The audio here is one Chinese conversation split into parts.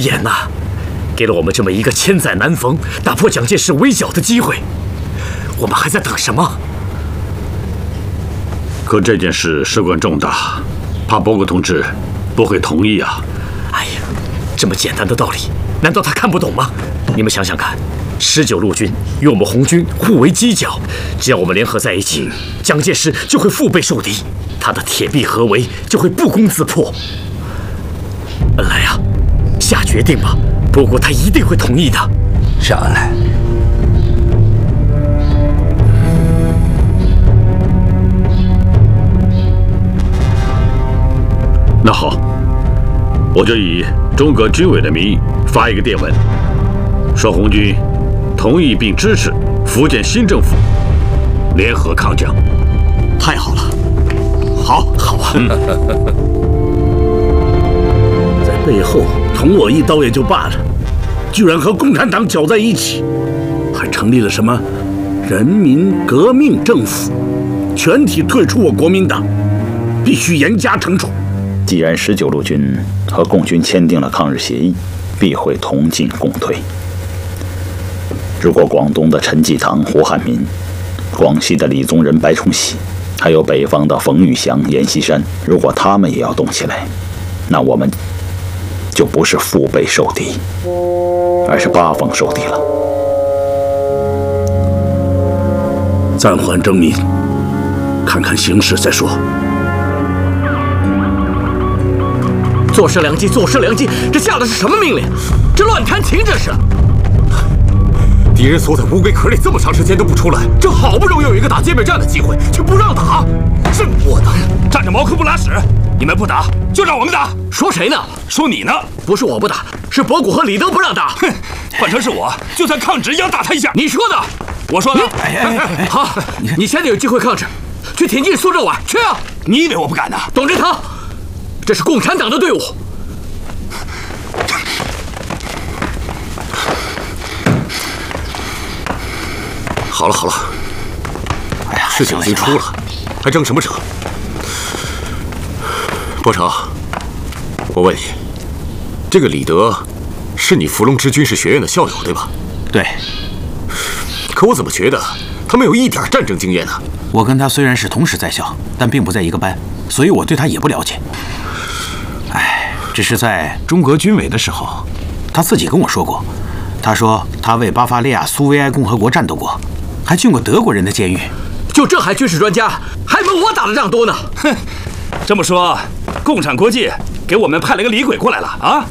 言呐，给了我们这么一个千载难逢、打破蒋介石围剿的机会，我们还在等什么？ 可这件事事关重大，怕包谷同志不会同意啊。 哎呀，这么简单的道理，难道他看不懂吗？你们想想看，19路军与我们红军互为犄角，只要我们联合在一起，蒋介石就会腹背受敌，他的铁壁合围就会不攻自破。恩来啊，下决定吧，包谷他一定会同意的。 是恩来。 那好，我就以中革军委的名义发一个电文，说红军同意并支持福建新政府联合抗蒋。 太好了，好啊！ 在背后捅我一刀也就罢了，居然和共产党搅在一起，还成立了什么人民革命政府，全体退出我国民党，必须严加惩处。 既然19路军和共军签订了抗日协议，必会同进共退。如果广东的陈济棠、胡汉民，广西的李宗仁、白崇禧，还有北方的冯玉祥、阎锡山，如果他们也要动起来，那我们就不是腹背受敌，而是八方受敌了。 暂缓征民，看看形势再说。 坐失良机，坐失良机！这下的是什么命令？这乱弹琴，这是！敌人锁在乌龟壳里这么长时间都不出来，这好不容易有一个打歼灭战的机会，却不让打，真窝囊！ 站着茅坑不拉屎！你们不打，就让我们打！ 说谁呢？ 说你呢？ 不是我不打，是博古和李登不让打。 哼，换成是我，就算抗旨也要打他一下。 你说的， 我说的。 好，你现在有机会抗旨，去挺进苏州湾，去啊！ 你以为我不敢呢？ 董振堂。这是共产党的队伍。好了好了， 哎呀， 事情已经出了，还争什么争？伯承，我问你，这个李德是你伏龙芝军事学院的校友对吧？ 对。 可我怎么觉得他没有一点战争经验呢？ 我跟他虽然是同时在校，但并不在一个班，所以我对他也不了解。只是在中革军委的时候，他自己跟我说过，他说他为巴伐利亚苏维埃共和国战斗过，还进过德国人的监狱。 就这还军事专家，还没我打的仗多呢。 哼，这么说，共产国际给我们派了个李鬼过来了啊？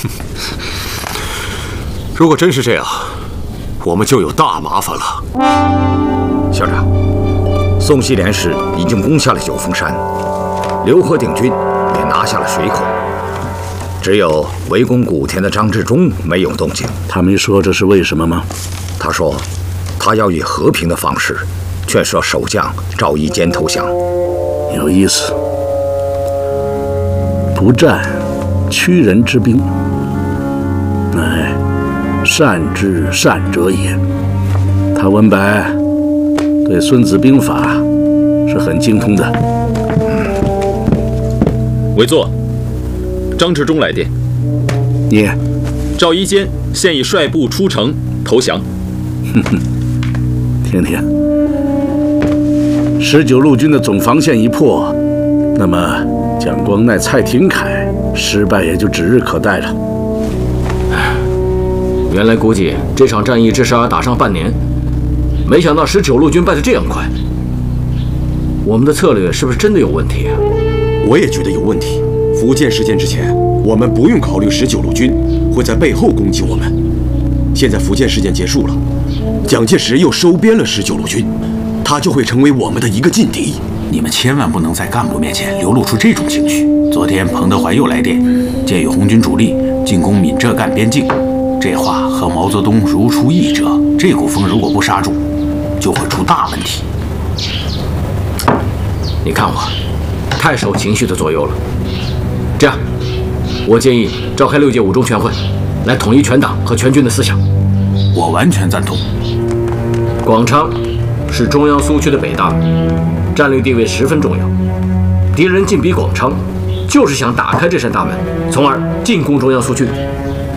如果真是这样，我们就有大麻烦了。 校长，宋希濂师已经攻下了九峰山，刘和定军也拿下了水口。只有围攻古田的张治中没有动静。 他没说这是为什么吗？ 他说，他要以和平的方式劝说守将赵一坚投降。 有意思，不战，屈人之兵，乃善之善者也。他文白对《孙子兵法》是很精通的。 委座。张治中来电， 你赵一坚现已率部出城投降。 哼哼，听听，19路军的总防线一破，那么蒋光鼐、蔡廷锴失败也就指日可待了。 原来估计这场战役至少要打上半年，没想到19路军败得这样快。我们的策略是不是真的有问题啊？ 我也觉得有问题。福建事件之前，我们不用考虑19路军会在背后攻击我们。现在福建事件结束了，蒋介石又收编了19路军，他就会成为我们的一个劲敌。 你们千万不能在干部面前流露出这种情绪。昨天彭德怀又来电，建议红军主力进攻闽浙赣边境，这话和毛泽东如出一辙。这股风如果不刹住，就会出大问题。 你看我，太受情绪的左右了。这样，我建议召开6届5中全会，来统一全党和全军的思想。 我完全赞同。 广昌是中央苏区的北大门，战略地位十分重要。敌人进逼广昌，就是想打开这扇大门，从而进攻中央苏区。